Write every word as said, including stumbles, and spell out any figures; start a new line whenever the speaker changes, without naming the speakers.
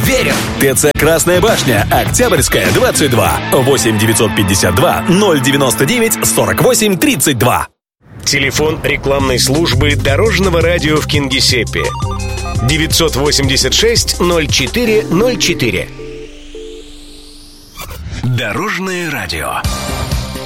верим.
ТЦ «Красная башня», Октябрьская, двадцать два. восемь девятьсот пятьдесят два ноль девяносто девять сорок восемь тридцать два.
Телефон рекламной службы Дорожного радио в Кингисеппе. девятьсот восемьдесят шесть ноль четыре ноль четыре.
Дорожное радио.